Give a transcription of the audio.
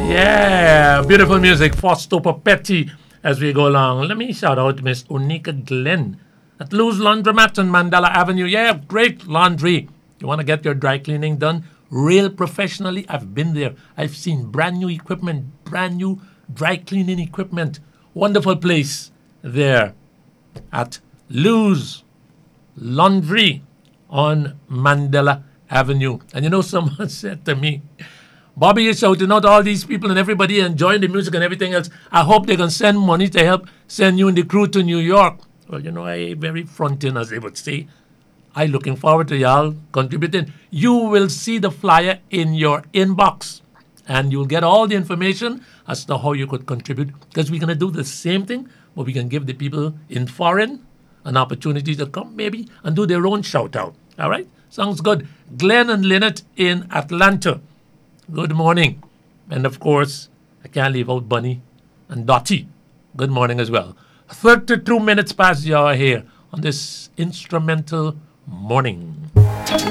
Yeah, beautiful music. Fausto Papetti as we go along. Let me shout out Miss Onika Glenn at Lou's Laundromat on Mandela Avenue. Yeah, great laundry. You want to get your dry cleaning done real professionally? I've been there. I've seen brand new equipment, brand new dry cleaning equipment. Wonderful place there at Lou's Laundry on Mandela Avenue. And you know, someone said to me, Bobby is shouting out all these people and everybody enjoying the music and everything else. I hope they can send money to help send you and the crew to New York. Well, you know, I very front in, as they would say. I looking forward to y'all contributing. You will see the flyer in your inbox and you'll get all the information as to how you could contribute, because we're going to do the same thing, but we can give the people in foreign an opportunity to come maybe and do their own shout out. All right? Sounds good. Glenn and Lynette in Atlanta. Good morning. And of course, I can't leave out Bunny and Dottie. Good morning as well. 32 minutes past the hour here on this instrumental morning.